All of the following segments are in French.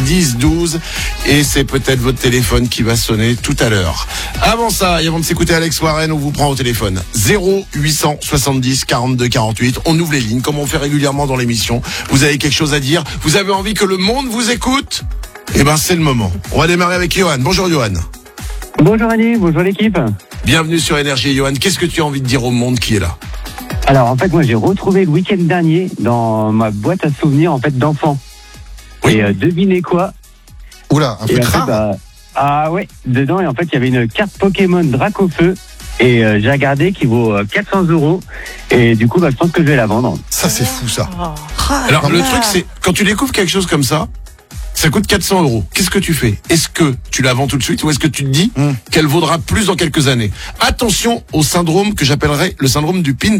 10 12 et c'est peut-être votre téléphone qui va sonner tout à l'heure. Avant ça, et avant de s'écouter Alex Warren, on vous prend au téléphone 0870 42 48. On ouvre les lignes comme on fait régulièrement dans l'émission. Vous avez quelque chose à dire? Vous avez envie que le monde vous écoute? Eh ben, c'est le moment. On va démarrer avec Johan. Bonjour Johan. Bonjour Ali, bonjour l'équipe. Bienvenue sur Énergie. Johan, qu'est-ce que tu as envie de dire au monde qui est là? Alors en fait, moi j'ai retrouvé le week-end dernier dans ma boîte à souvenirs en fait d'enfants. Oui. Et devinez quoi? Oula, un Et truc en fait, rare. ah ouais, dedans et en fait il y avait une carte Pokémon Dracofeu et j'ai regardé qui vaut 400 €. Et du coup je pense que je vais la vendre. Ça, c'est fou, ça. Alors, le truc, c'est, quand tu découvres quelque chose comme ça coûte 400 €. Qu'est-ce que tu fais? Est-ce que tu la vends tout de suite ou est-ce que tu te dis qu'elle vaudra plus dans quelques années? Attention au syndrome que j'appellerais le syndrome du pins.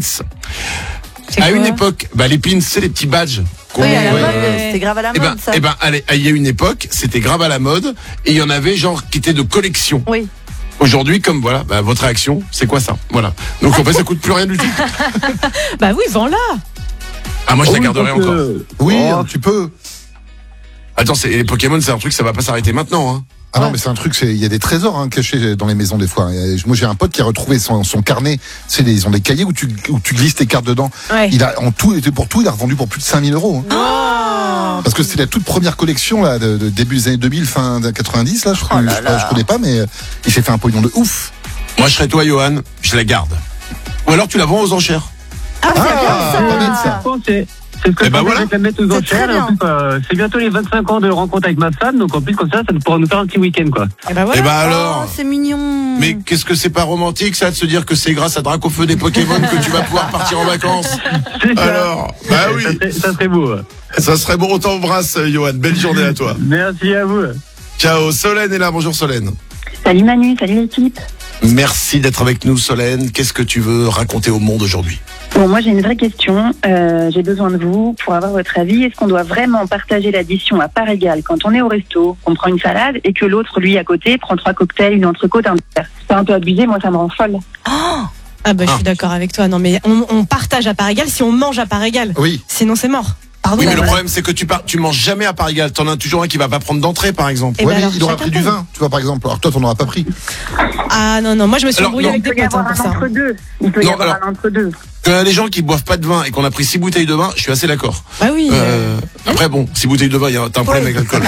À une époque, les pins, c'est les petits badges. Oui, à la mode, c'était grave à la mode, ça. Allez, il y a une époque, c'était grave à la mode et il y en avait genre qui étaient de collection. Oui. Aujourd'hui, comme voilà, votre réaction, c'est quoi ça? Voilà. Donc en fait, ça coûte plus rien du tout. Bah oui, vends-la. Ah, moi je la garderai encore. Oui, tu peux. Attends, les Pokémon, c'est un truc, ça va pas s'arrêter maintenant, hein. Ah non, mais c'est un truc, il y a des trésors cachés dans les maisons des fois. Moi, j'ai un pote qui a retrouvé son carnet. Ils ont des cahiers où tu glisses tes cartes dedans. Ouais. Il a il a revendu pour plus de 5 000 €. Parce que c'était la toute première collection là, de début des années 2000, fin 90 là. Je connais pas, mais il s'est fait un pognon de ouf. Moi, je serais toi, Johan, je la garde. Ou alors tu la vends aux enchères. Pas bête, ça. C'est ce que Eh ben voilà. je vais la mettre aux C'est enchères. très Et en plus, c'est bientôt les 25 ans de rencontre avec ma femme, donc en plus comme ça pourra nous faire un petit week-end quoi. Et bah Et voilà. alors Oh, c'est mignon. mais qu'est-ce que c'est pas romantique ça de se dire que c'est grâce à Dracofeu des Pokémon que tu vas pouvoir partir en vacances? C'est ça. Alors, bah oui, Ça serait beau. ça serait bon, on t'embrasse, Johan. Belle journée à toi. Merci à vous. Ciao, Solène est là. Bonjour Solène. Salut Manu, salut l'équipe. Merci d'être avec nous, Solène. Qu'est-ce que tu veux raconter au monde aujourd'hui? Bon, moi j'ai une vraie question. J'ai besoin de vous pour avoir votre avis. Est-ce qu'on doit vraiment partager l'addition à part égale quand on est au resto, qu'on prend une salade et que l'autre, lui, à côté, prend 3 cocktails, une entrecôte, un dessert? C'est un peu abusé, moi ça me rend folle. Ah bah je suis d'accord avec toi. Non mais on partage à part égale si on mange à part égale. Oui. Sinon c'est mort. Pardon. Oui, mais le problème, c'est que tu manges jamais à part égale. T'en as toujours un qui va pas prendre d'entrée, par exemple. Eh Ouais, ben mais alors, il aura chacun pris du paye. vin, tu vois, par exemple. Alors toi, t'en auras pas pris. Ah non, moi je me suis Alors, embrouillée non. avec Il des peut y potes avoir pour un ça. entre-deux. Il peut y Non, avoir alors- un entre-deux. Quand il y a des gens qui boivent pas de vin et qu'on a pris 6 bouteilles de vin, je suis assez d'accord. Bah oui. Après, bon, 6 bouteilles de vin, t'as un problème avec l'alcool.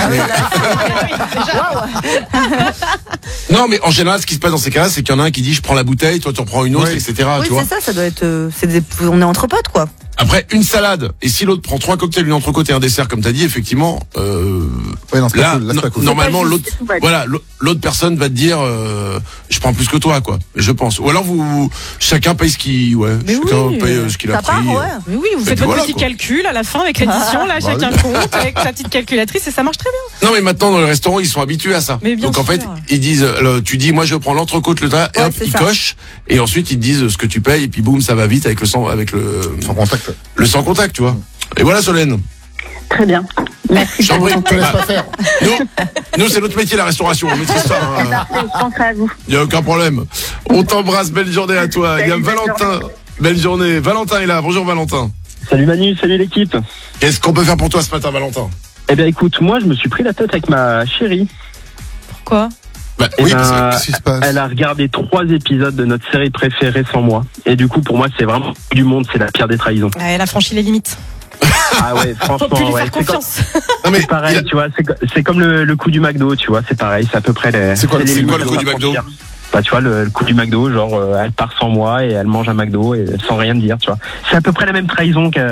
Non, mais en général, ce qui se passe dans ces cas-là, c'est qu'il y en a un qui dit je prends la bouteille, toi tu en prends une autre, Oui. etc. Oui, tu vois. c'est ça doit être. On est entre potes, quoi. Après, une salade, et si l'autre prend 3 cocktails, une entrecôte et un dessert, comme t'as dit, effectivement, Ouais, non, c'est pas là, cool. Là, c'est pas cool. normalement, C'est pas l'autre, juste, ouais. voilà, l'autre personne va te dire, je prends plus que toi, quoi. Je pense. Ou alors chacun paye ce qu'il, Mais chacun oui. paye ce qu'il a Ça part, pris. ouais. Mais oui, vous Et faites puis votre voilà, petit quoi. calcul à la fin avec l'addition, là, Bah chacun oui. compte avec sa petite calculatrice et ça marche très bien. Non, mais maintenant, dans les restaurants, ils sont habitués à ça. Mais bien Donc, en sûr. fait, ils disent, tu dis, moi, je prends l'entrecôte, le tas, et Ouais, hop, c'est ils ça. cochent, et ensuite, ils te disent ce que tu payes, et puis boum, ça va vite avec le Sans contact. le sans contact, tu vois. Et voilà, Solène. Très bien. Merci. Je t'en prie. Te laisse pas faire. Nous, c'est notre métier, la restauration. On maîtrise ça. hein. Parfait, je penserai à vous. Il n'y a aucun problème. On t'embrasse. Belle journée à toi. Il y a Salut, belle Valentin. Belle journée. Valentin est là. Bonjour, Valentin. Salut Manu, salut l'équipe. Qu'est-ce qu'on peut faire pour toi ce matin, Valentin? Eh bien écoute, moi je me suis pris la tête avec ma chérie. Pourquoi? Eh Oui, ben, parce que- Qu'est-ce qui se passe? Elle a regardé 3 épisodes de notre série préférée sans moi. Et du coup, pour moi, c'est vraiment du monde, c'est la pire des trahisons. Elle a franchi les limites. Ah ouais, Faut plus franchement, lui ouais. faire confiance. Non, mais C'est pareil, tu vois, c'est comme le coup du McDo, tu vois, c'est pareil, c'est à peu près les. C'est quoi le les coup limites du McDo? Bah, tu vois, le coup du McDo, genre, elle part sans moi et elle mange un McDo et sans rien me dire, tu vois. C'est à peu près la même trahison que